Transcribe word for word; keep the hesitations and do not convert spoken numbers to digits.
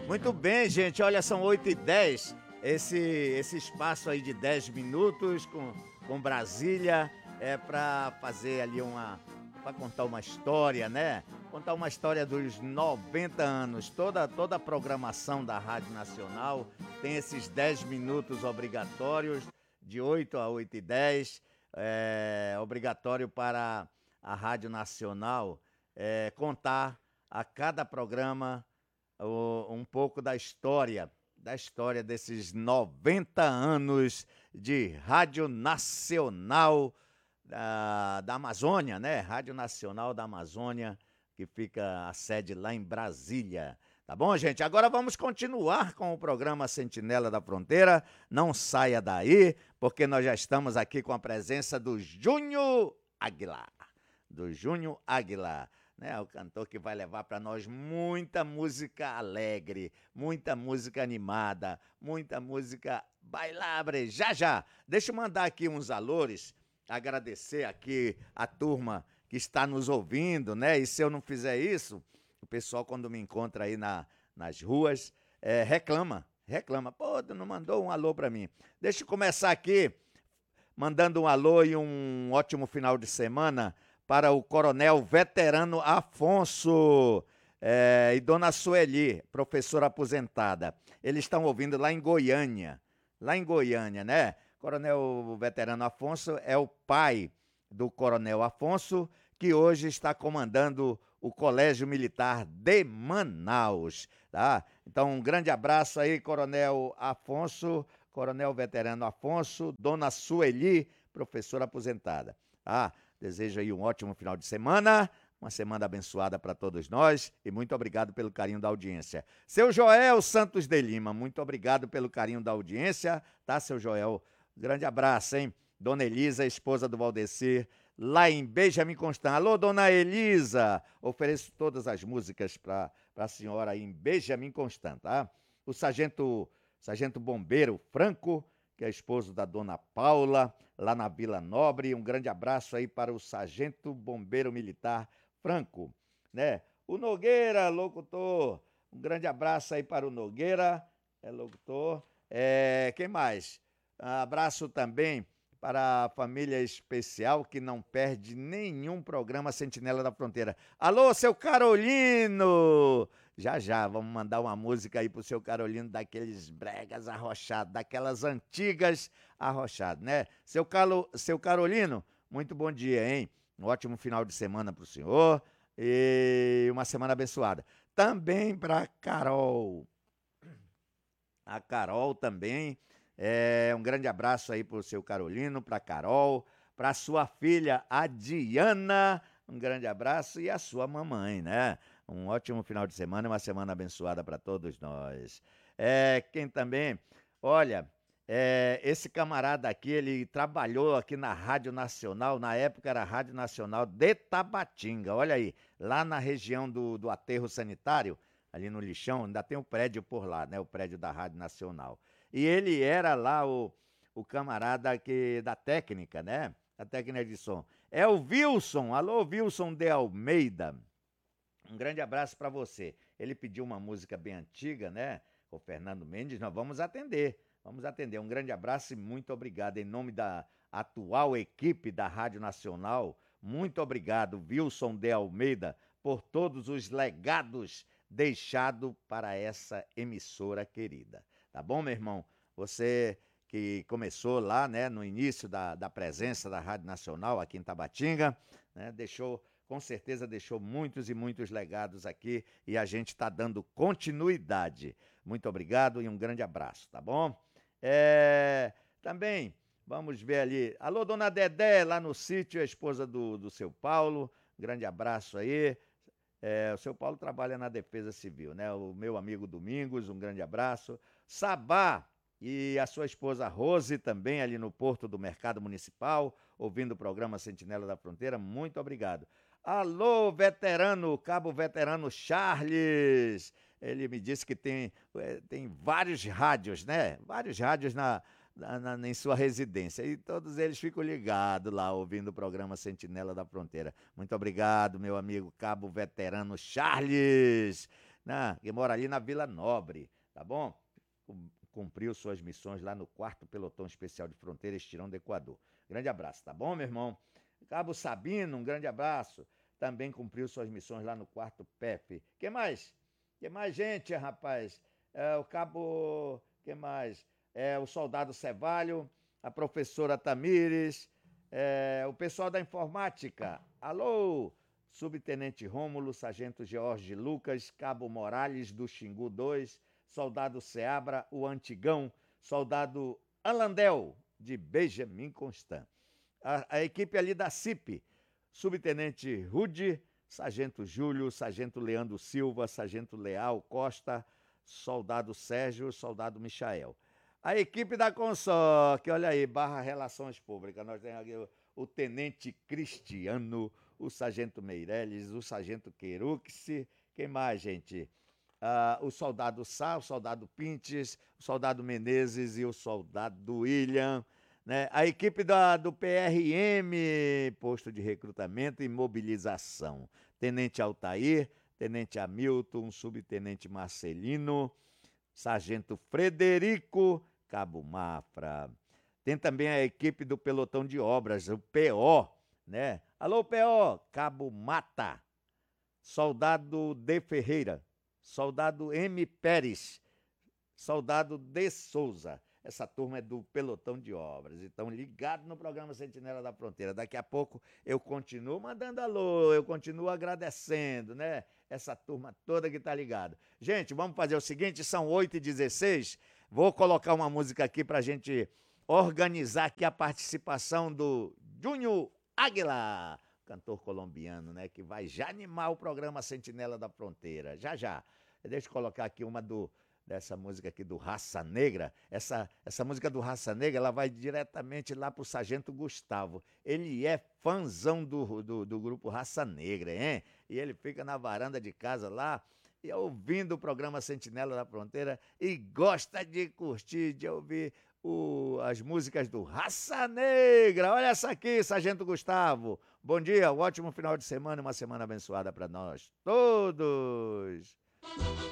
Muito bem, gente. Olha, são oito e dez. Esse, esse espaço aí de dez minutos com, com Brasília é para fazer ali uma... para contar uma história, né? Contar uma história dos noventa anos. Toda, toda a programação da Rádio Nacional tem esses dez minutos obrigatórios, de oito a oito e dez. É obrigatório para a Rádio Nacional é, contar a cada programa o, um pouco da história, da história desses noventa anos de Rádio Nacional da, da Amazônia, né? Rádio Nacional da Amazônia, que fica a sede lá em Brasília. Tá bom, gente? Agora vamos continuar com o programa Sentinela da Fronteira. Não saia daí, porque nós já estamos aqui com a presença do Júnior Aguilar. Do Júnior Aguilar, né? O cantor que vai levar para nós muita música alegre, muita música animada, muita música bailabre. Já, já. Deixa eu mandar aqui uns alores, agradecer aqui a turma que está nos ouvindo, né? E se eu não fizer isso, o pessoal, quando me encontra aí na, nas ruas, é, reclama, reclama. Pô, tu não mandou um alô para mim. Deixa eu começar aqui, mandando um alô e um ótimo final de semana para o coronel veterano Afonso é, e dona Sueli, professora aposentada. Eles estão ouvindo lá em Goiânia, lá em Goiânia, né? Coronel veterano Afonso é o pai do coronel Afonso, que hoje está comandando o Colégio Militar de Manaus, tá? Então, um grande abraço aí, coronel Afonso, coronel veterano Afonso, dona Sueli, professora aposentada. Ah, desejo aí um ótimo final de semana, uma semana abençoada para todos nós e muito obrigado pelo carinho da audiência. Seu Joel Santos de Lima, muito obrigado pelo carinho da audiência, tá, seu Joel? Grande abraço, hein? Dona Elisa, esposa do Valdecir, lá em Benjamin Constant. Alô, dona Elisa! Ofereço todas as músicas para a senhora aí em Benjamin Constant, tá? O sargento, sargento bombeiro Franco, que é esposo da dona Paula, lá na Vila Nobre. Um grande abraço aí para o sargento bombeiro militar Franco, né? O Nogueira, locutor. Um grande abraço aí para o Nogueira, é locutor. É, quem mais? Abraço também para a família especial que não perde nenhum programa Sentinela da Fronteira. Alô, seu Carolino! Já, já, vamos mandar uma música aí pro seu Carolino daqueles bregas arrochados, daquelas antigas arrochadas, né? Seu, Calo, seu Carolino, muito bom dia, hein? Um ótimo final de semana pro senhor e uma semana abençoada. Também para Carol. A Carol também. É, um grande abraço aí pro seu Carolino, pra Carol, pra sua filha, a Diana. Um grande abraço e a sua mamãe, né? Um ótimo final de semana e uma semana abençoada para todos nós. É, quem também, olha, é, esse camarada aqui, ele trabalhou aqui na Rádio Nacional, na época era a Rádio Nacional de Tabatinga, olha aí, lá na região do, do aterro sanitário, ali no lixão, ainda tem um prédio por lá, né? O prédio da Rádio Nacional. E ele era lá o, o camarada que, da técnica, né? Da técnica de som. É o Wilson. Alô, Wilson de Almeida. Um grande abraço para você. Ele pediu uma música bem antiga, né? O Fernando Mendes. Nós vamos atender. Vamos atender. Um grande abraço e muito obrigado. Em nome da atual equipe da Rádio Nacional, muito obrigado, Wilson de Almeida, por todos os legados deixados para essa emissora querida. Tá bom, meu irmão? Você que começou lá, né, no início da, da presença da Rádio Nacional aqui em Tabatinga, né, deixou, com certeza deixou muitos e muitos legados aqui e a gente está dando continuidade. Muito obrigado e um grande abraço, tá bom? É, também, vamos ver ali, alô, dona Dedé, lá no sítio, a esposa do, do seu Paulo, grande abraço aí. É, o seu Paulo trabalha na Defesa Civil, né? O meu amigo Domingos, um grande abraço. Sabá e a sua esposa Rose também ali no Porto do Mercado Municipal, ouvindo o programa Sentinela da Fronteira, muito obrigado. Alô, veterano, cabo veterano Charles, ele me disse que tem, tem vários rádios, né? Vários rádios na, na, na, em sua residência e todos eles ficam ligados lá, ouvindo o programa Sentinela da Fronteira. Muito obrigado, meu amigo cabo veterano Charles. né, que mora ali na Vila Nobre, tá bom? Cum- Cumpriu suas missões lá no quarto Pelotão Especial de Fronteira Estirão do Equador. Grande abraço, tá bom, meu irmão? Cabo Sabino, um grande abraço. Também cumpriu suas missões lá no quarto P E P. Que mais? Que mais gente, rapaz? É, o cabo... Que mais? É, o soldado Cevalho, a professora Tamires, é, o pessoal da informática. Alô? Subtenente Rômulo, Sargento George Lucas, Cabo Morales do Xingu dois, Soldado Seabra, o Antigão, Soldado Alandel, de Benjamin Constant. A, a equipe ali da C I P, Subtenente Rude, Sargento Júlio, Sargento Leandro Silva, Sargento Leal Costa, Soldado Sérgio, Soldado Michael. A equipe da Consor, que olha aí, barra Relações Públicas, nós temos aqui o, o Tenente Cristiano, o Sargento Meirelles, o Sargento Queruxi, quem mais, gente? Ah, o Soldado Sá, o Soldado Pintes, o Soldado Menezes e o Soldado William, né? A equipe da, do P R M, Posto de Recrutamento e Mobilização. Tenente Altair, Tenente Hamilton, Subtenente Marcelino, Sargento Frederico, Cabo Mafra. Tem também a equipe do Pelotão de Obras, o P O, né? Alô, P O, Cabo Mata, Soldado D. Ferreira, Soldado M. Pérez, Soldado De Souza. Essa turma é do Pelotão de Obras. Então, ligado no programa Sentinela da Fronteira. Daqui a pouco eu continuo mandando alô, eu continuo agradecendo, né? Essa turma toda que tá ligada. Gente, vamos fazer o seguinte, são oito e dezesseis. Vou colocar uma música aqui pra gente organizar aqui a participação do Júnior Águila, cantor colombiano, né? Que vai já animar o programa Sentinela da Fronteira. Já, já. Deixa eu colocar aqui uma do... dessa música aqui do Raça Negra. Essa, essa música do Raça Negra, ela vai diretamente lá pro Sargento Gustavo. Ele é fãzão do, do, do grupo Raça Negra, hein? E ele fica na varanda de casa lá, e ouvindo o programa Sentinela da Fronteira, e gosta de curtir, de ouvir o, as músicas do Raça Negra. Olha essa aqui, Sargento Gustavo. Bom dia, um ótimo final de semana e uma semana abençoada para nós todos.